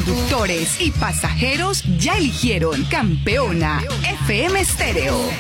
conductores y pasajeros ya eligieron Campeona FM Stereo.